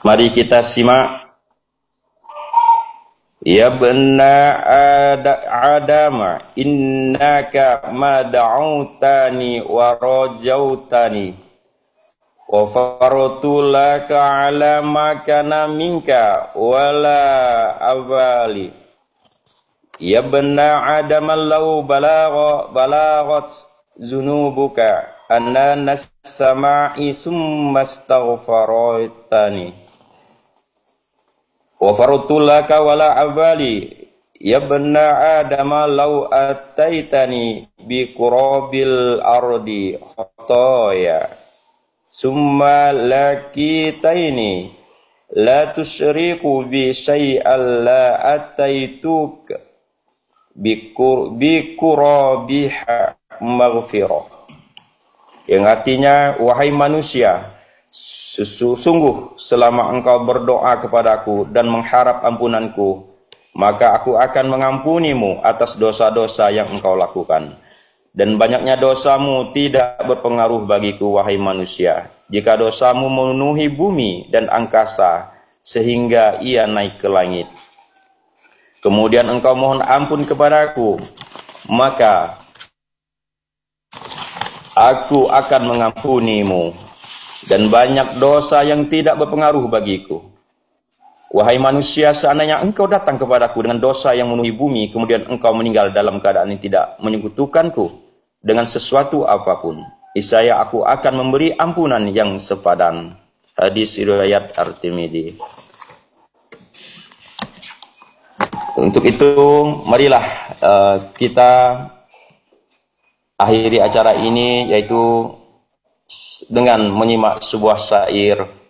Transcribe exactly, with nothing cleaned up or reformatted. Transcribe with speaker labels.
Speaker 1: Mari kita simak. Ya bena Adam, innaka ma da'utani wa rajautani wa faratu laka ala ma kana minka wala abali. Ya bena Adam, law balagha balaghat zunubuka anna nas-sama'i summa astaghfaratani wa faratu laka wala abali. Ya bena Adam, law ataitani bi qurabil ardi khataya summa lakitaini la tusyriku bi syai'an la ataituk bi qurabiha maghfirah. Yang artinya, wahai manusia, sesungguh selama engkau berdoa kepadaku dan mengharap ampunanku, maka aku akan mengampunimu atas dosa-dosa yang engkau lakukan. Dan banyaknya dosamu tidak berpengaruh bagiku, wahai manusia, jika dosamu memenuhi bumi dan angkasa sehingga ia naik ke langit. Kemudian engkau mohon ampun kepadaku, maka aku akan mengampunimu. Dan banyak dosa yang tidak berpengaruh bagiku. Wahai manusia, seandainya engkau datang kepadaku dengan dosa yang memenuhi bumi, kemudian engkau meninggal dalam keadaan yang tidak menyekutukanku dengan sesuatu apapun, niscaya aku akan memberi ampunan yang sepadan. Hadis riwayat At-Tirmidzi. Untuk itu, marilah uh, kita akhiri acara ini, yaitu dengan menyimak sebuah syair